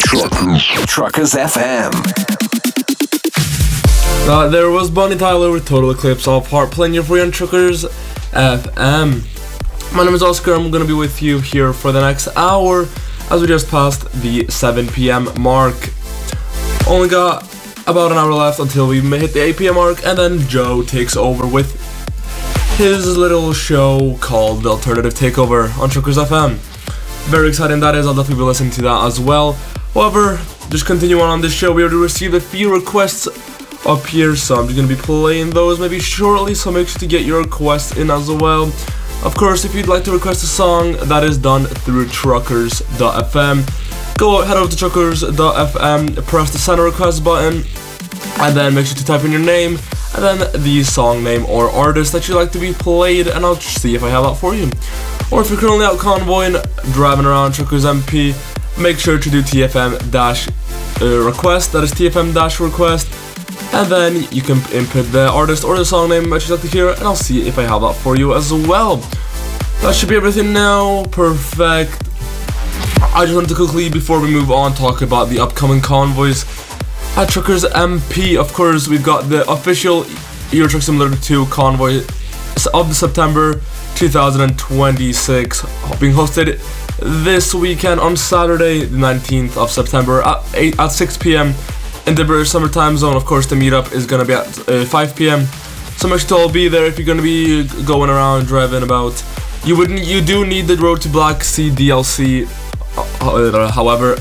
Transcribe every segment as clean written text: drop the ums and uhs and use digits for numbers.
Truckers FM. There was Bonnie Tyler with Total Eclipse of Heart playing here for you on Truckers FM. My name is Oscar. I'm going to be with you here for the next hour as we just passed the 7 p.m. mark. Only got about an hour left until we hit the 8 p.m. mark, and then Joe takes over with his little show called The Alternative Takeover on Truckers FM. Very exciting that is. I'll definitely be listening to that as well. However, just continue on this show. We already received a few requests up here, so I'm just going to be playing those maybe shortly, so make sure to get your requests in as well. Of course, if you'd like to request a song, that is done through truckers.fm. Head over to truckers.fm, press the send a request button, and then make sure to type in your name, and then the song name or artist that you'd like to be played, and I'll see if I have that for you. Or if you're currently out convoying, driving around Truckers MP, make sure to do TFM-request, that is TFM-request, and then you can input the artist or the song name that you'd like to hear, and I'll see if I have that for you as well. That should be everything now. Perfect. I just wanted to quickly, before we move on, talk about the upcoming convoys at Truckers MP. Of course, we've got the official Euro Truck Simulator 2 convoy of the September 2026 being hosted this weekend on Saturday, the 19th of September at 6 p.m. in the British Summer Time Zone. Of course, the meetup is going to be at 5 p.m. So make sure to all be there if you're going to be going around, driving about. You do need the Road to Black Sea DLC, however,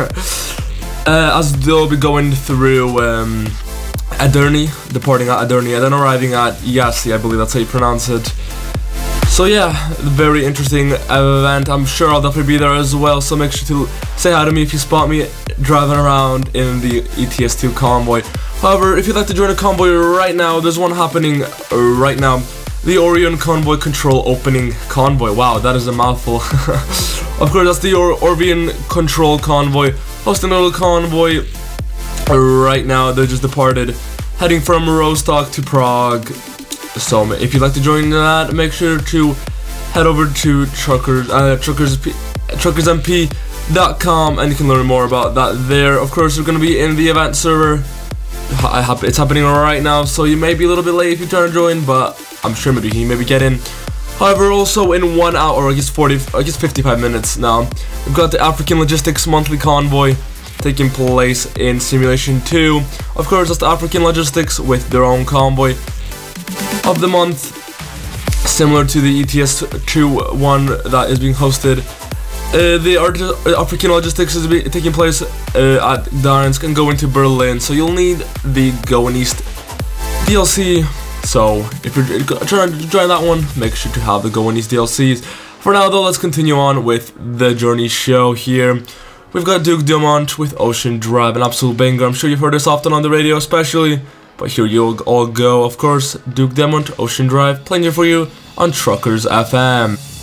as they'll be going through Aderney, departing at Aderney, and then arriving at Yassi, I believe that's how you pronounce it. So yeah, very interesting event. I'm sure I'll definitely be there as well, so make sure to say hi to me if you spot me driving around in the ETS2 convoy. However, if you'd like to join a convoy right now, there's one happening right now. The Orion Convoy Control Opening Convoy. Wow, that is a mouthful. Of course, that's the Orion Control Convoy, hosting a little convoy right now. They just departed, heading from Rostock to Prague. So if you'd like to join that, make sure to head over to truckersmp.com, and you can learn more about that there. Of course, we're going to be in the event server. It's happening right now, so you may be a little bit late if you're trying to join, but I'm sure maybe you maybe get in. However, also in 1 hour, or I guess 55 minutes now, we've got the African Logistics Monthly Convoy taking place in Simulation 2. Of course, that's the African Logistics with their own convoy of the month, similar to the ETS2 one that is being hosted. The African Logistics is taking place at Gdansk and going to Berlin, so you'll need the Going East DLC. So if you're trying to join that one, make sure to have the Going East DLCs. For now though, let's continue on with the Journey show here. We've got Duke Dumont with Ocean Drive, an absolute banger. I'm sure you've heard this often on the radio especially, but here you all go. Of course, Duke Dumont, Ocean Drive, playing here for you on Truckers FM.